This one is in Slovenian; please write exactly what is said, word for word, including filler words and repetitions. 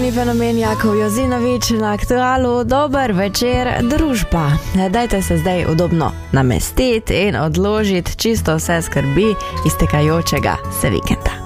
glasbeni fenomen Jakov Jozinovič na Aktualu. Dober večer, družba. Dajte se zdaj udobno namestiti in odložiti čisto vse skrbi iztekajočega se vikenda.